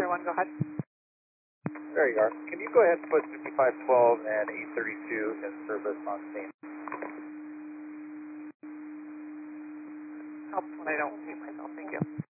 1, go ahead. There you are. Can you go ahead and put 5512 and 832 in service on scene? Helps when I don't mute myself, thank you.